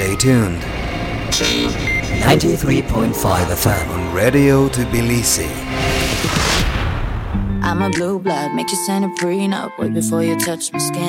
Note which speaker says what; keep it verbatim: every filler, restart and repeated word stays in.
Speaker 1: Stay tuned. ninety-three point five F M on Radio Tbilisi.
Speaker 2: I'm a blue blood, make you sign a prenup. Wait before you touch my skin.